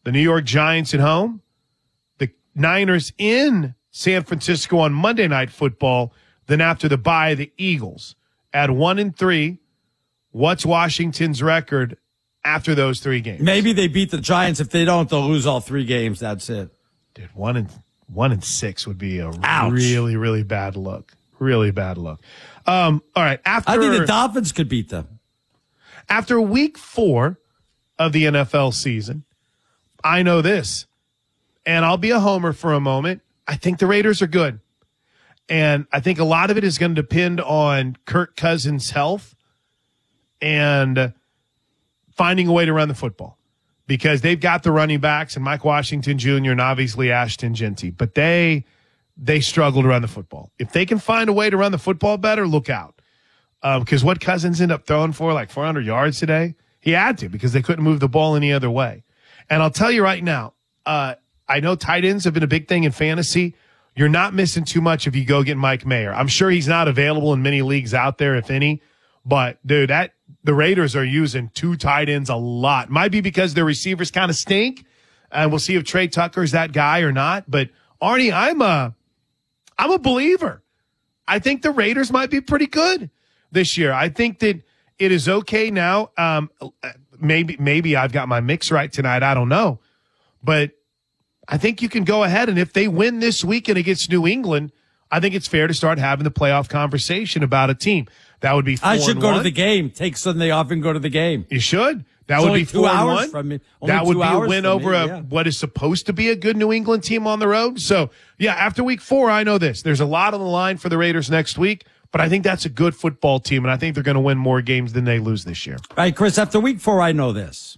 the New York Giants at home, the Niners in San Francisco on Monday Night Football. Then after the bye, the Eagles at 1-3. What's Washington's record after those 3 games? Maybe they beat the Giants. If they don't, they'll lose all 3 games. That's it. Dude, 1-6 would be a Ouch. really, really bad look. Really bad look. All right. I think the Dolphins could beat them. After week 4 of the NFL season, I know this, and I'll be a homer for a moment. I think the Raiders are good. And I think a lot of it is going to depend on Kirk Cousins' health and finding a way to run the football, because they've got the running backs and Mike Washington Jr. and obviously Ashton Genty, but they struggle to run the football. If they can find a way to run the football better, look out. Because what Cousins ended up throwing for, like 400 yards today, he had to, because they couldn't move the ball any other way. And I'll tell you right now, I know tight ends have been a big thing in fantasy. You're not missing too much if you go get Mike Mayer. I'm sure he's not available in many leagues out there, if any. But, dude, the Raiders are using 2 tight ends a lot. Might be because their receivers kind of stink, and we'll see if Trey Tucker's that guy or not. But, Arnie, I'm a believer. I think the Raiders might be pretty good this year. I think that it is okay now. Maybe I've got my mix right tonight. I don't know. But I think you can go ahead, and if they win this weekend against New England, I think it's fair to start having the playoff conversation about a team. That would be 4-1. I should go to the game. Take Sunday off and go to the game. You should. That It's would only be 2 hours 4-1. from me. That would be a win over yeah. what is supposed to be a good New England team on the road. So, yeah, after week 4, I know this. There's a lot on the line for the Raiders next week, but I think that's a good football team, and I think they're going to win more games than they lose this year. All right, Chris, after week 4, I know this.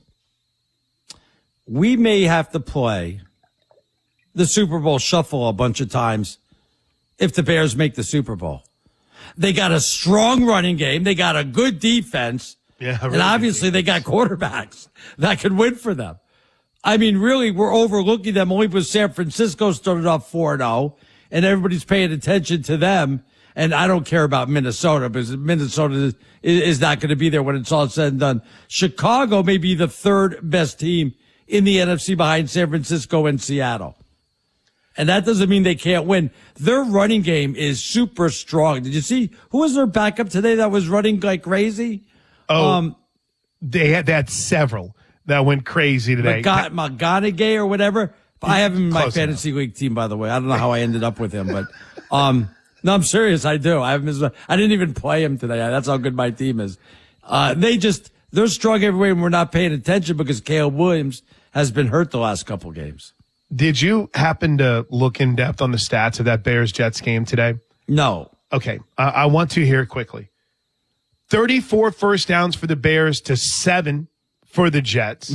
We may have to play the Super Bowl shuffle a bunch of times if the Bears make the Super Bowl. They got a strong running game. They got a good defense. Yeah, and obviously they got quarterbacks that could win for them. I mean, really, we're overlooking them only because San Francisco started off 4-0, and everybody's paying attention to them. And I don't care about Minnesota, because Minnesota is not going to be there when it's all said and done. Chicago may be the 3rd best team in the NFC behind San Francisco and Seattle. And that doesn't mean they can't win. Their running game is super strong. Did you see who was their backup today that was running like crazy? They had several that went crazy today. McGonaghy or whatever. I have him in my fantasy league team, by the way. I don't know how I ended up with him, but no, I'm serious. I do. I didn't even play him today. That's how good my team is. They're strong everywhere, and we're not paying attention because Caleb Williams has been hurt the last couple games. Did you happen to look in depth on the stats of that Bears-Jets game today? No. Okay. I want to hear quickly. 34 first downs for the Bears to 7 for the Jets.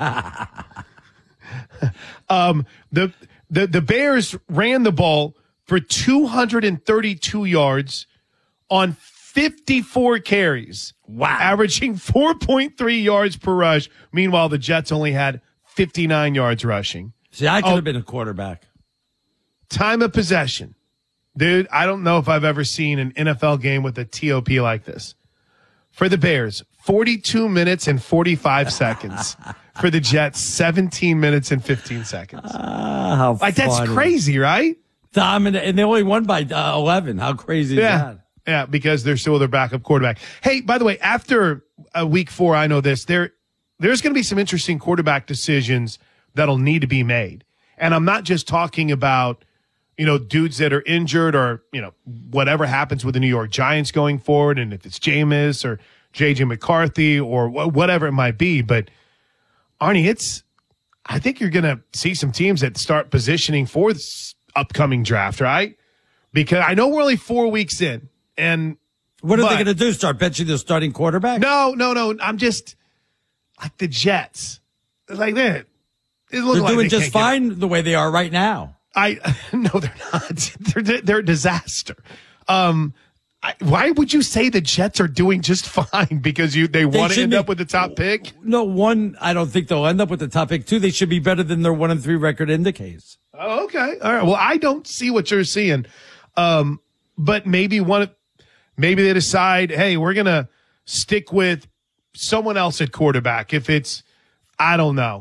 The Bears ran the ball for 232 yards on 54 carries. Wow. Averaging 4.3 yards per rush. Meanwhile, the Jets only had 59 yards rushing. See, I could have been a quarterback. Time of possession. Dude, I don't know if I've ever seen an NFL game with a TOP like this. For the Bears, 42 minutes and 45 seconds. For the Jets, 17 minutes and 15 seconds. How like, that's crazy, right? Dominant, and they only won by 11. How crazy is that? Yeah, because they're still their backup quarterback. Hey, by the way, after week 4, I know this, there's going to be some interesting quarterback decisions that'll need to be made. And I'm not just talking about, dudes that are injured or, whatever happens with the New York Giants going forward, and if it's Jameis or J.J. McCarthy or whatever it might be. But, Arnie, I think you're going to see some teams that start positioning for this upcoming draft, right? Because I know we're only 4 weeks in. And what are they going to do? Start benching the starting quarterback? No. I'm just like the Jets. It's like that. They're doing just fine the way they are right now. No, they're not. They're a disaster. Why would you say the Jets are doing just fine? Because they want to end up with the top pick? No, one, I don't think they'll end up with the top pick. 2, they should be better than their 1-3 record indicates. Oh, okay. All right. Well, I don't see what you're seeing. But maybe they decide, hey, we're going to stick with someone else at quarterback. If it's, I don't know.